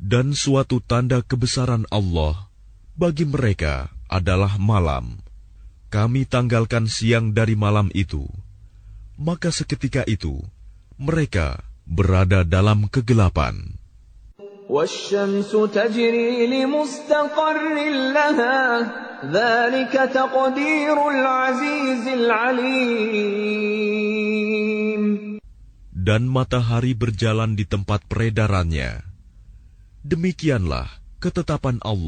Dan suatu tanda kebesaran Allah bagi mereka adalah malam. Kami tanggalkan siang dari malam itu. Maka seketika itu, mereka berada dalam kegelapan. وَالشَّمْسُ تَجْرِي لِمُسْتَقَرٍّ لَهَا ذَلِكَ تَقْدِيرُ الْعَزِيزِ الْعَلِيمِ. Dan matahari berjalan di tempat peredarannya. Demikianlah ketetapan Allah